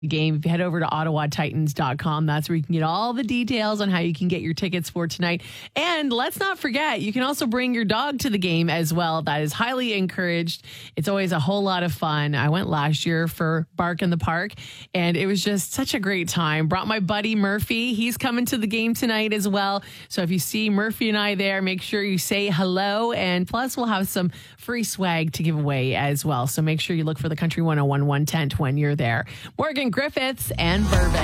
game. If you head over to OttawaTitans.com, that's where you can get all the details on how you can get your tickets for tonight. And let's not forget, you can also bring your dog to the game as well. That is highly encouraged. It's always a whole lot of fun. I went last year for Bark in the Park, and it was just such a great time. Brought my buddy Murphy. He's coming to the game tonight as well. So if you see Murphy and I there, make sure you say hello. And plus, we'll have some free swag to give away as well. So make sure you look for the Country 101 110 when you're there. Morgan Griffiths and Bourbon.